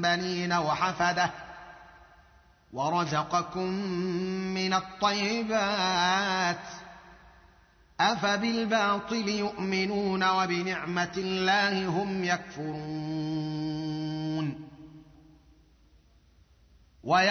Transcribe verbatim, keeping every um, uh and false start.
بنين وحفدة ورزقكم من الطيبات أفبالباطل يؤمنون وبنعمة الله هم يكفرون